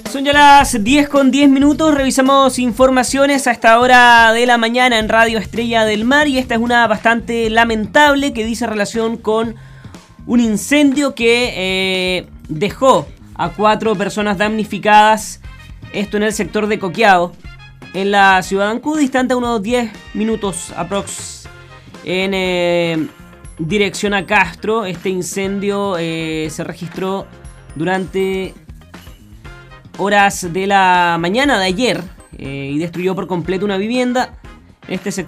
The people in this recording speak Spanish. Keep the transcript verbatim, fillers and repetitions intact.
Son ya las diez con diez minutos, revisamos informaciones a esta hora de la mañana en Radio Estrella del Mar y esta es una bastante lamentable que dice relación con un incendio que eh, dejó a cuatro personas damnificadas, esto en el sector de Coquimbo, en la ciudad de Ancud, distante a unos diez minutos aprox en eh, dirección a Castro. Este incendio eh, se registró durante horas de la mañana de ayer eh, y destruyó por completo una vivienda. Este sector